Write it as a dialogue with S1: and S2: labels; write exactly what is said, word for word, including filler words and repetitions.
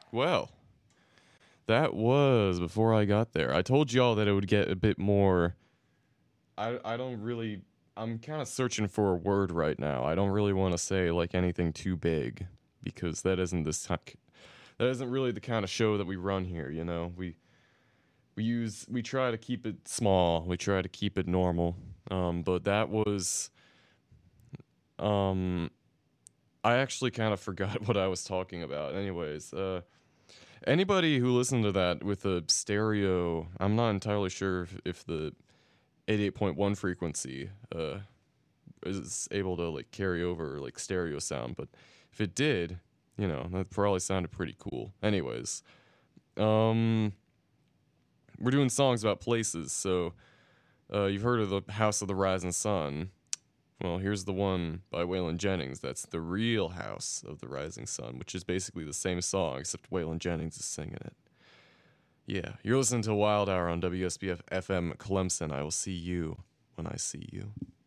S1: Well, that was before I got there. I told y'all that it would get a bit more. I I don't really. I'm kind of searching for a word right now. I don't really want to say like anything too big because that isn't this ti- that isn't really the kind of show that we run here. You know, we we use we try to keep it small. We try to keep it normal. Um, but that was um. I actually kind of forgot what I was talking about. Anyways, uh, anybody who listened to that with a stereo, I'm not entirely sure if, if the eighty-eight point one frequency uh, is able to like carry over like stereo sound, but if it did, you know, that probably sounded pretty cool. Anyways, um, we're doing songs about places, so uh, you've heard of the House of the Rising Sun. Well, here's the one by Waylon Jennings. That's The Real House of the Rising Sun, which is basically the same song, except Waylon Jennings is singing it. Yeah, you're listening to Wild Hour on W S B F F M Clemson. I will see you when I see you.